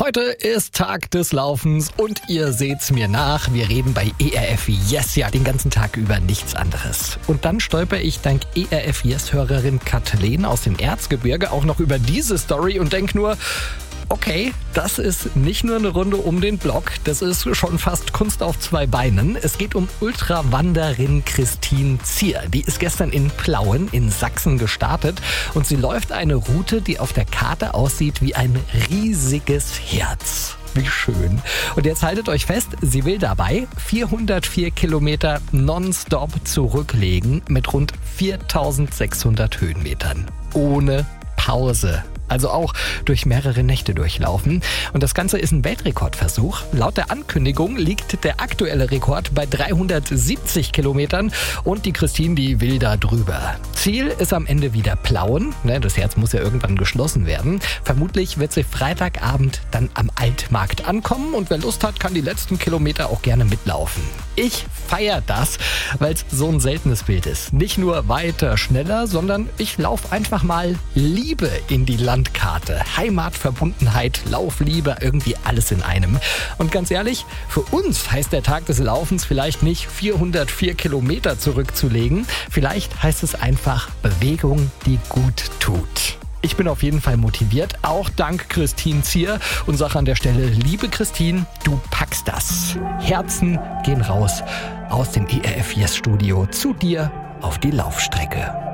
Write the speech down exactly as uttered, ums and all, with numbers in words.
Heute ist Tag des Laufens und ihr seht's mir nach. Wir reden bei E R F Yes ja den ganzen Tag über nichts anderes. Und dann stolper ich dank E R F Yes-Hörerin Kathleen aus dem Erzgebirge auch noch über diese Story und denk nur, okay, das ist nicht nur eine Runde um den Block, das ist schon fast Kunst auf zwei Beinen. Es geht um Ultrawanderin Christine Zier. Die ist gestern in Plauen in Sachsen gestartet und sie läuft eine Route, die auf der Karte aussieht wie ein riesiges Herz. Wie schön. Und jetzt haltet euch fest, sie will dabei vierhundertvier Kilometer nonstop zurücklegen mit rund viertausendsechshundert Höhenmetern. Ohne Pause. Also auch durch mehrere Nächte durchlaufen. Und das Ganze ist ein Weltrekordversuch. Laut der Ankündigung liegt der aktuelle Rekord bei dreihundertsiebzig Kilometern und die Christine, die will da drüber. Ziel ist am Ende wieder Plauen. Das Herz muss ja irgendwann geschlossen werden. Vermutlich wird sie Freitagabend dann am Altmarkt ankommen und wer Lust hat, kann die letzten Kilometer auch gerne mitlaufen. Ich feiere das, weil es so ein seltenes Bild ist. Nicht nur weiter, schneller, sondern ich laufe einfach mal Liebe in die Landkarte. Heimat, Verbundenheit, Laufliebe, irgendwie alles in einem. Und ganz ehrlich, für uns heißt der Tag des Laufens vielleicht nicht vierhundertvier Kilometer zurückzulegen. Vielleicht heißt es einfach Bewegung, die gut tut. Ich bin auf jeden Fall motiviert, auch dank Christine Zier und sage an der Stelle, liebe Christine, du packst das. Herzen gehen raus aus dem E R F Yes Studio zu dir auf die Laufstrecke.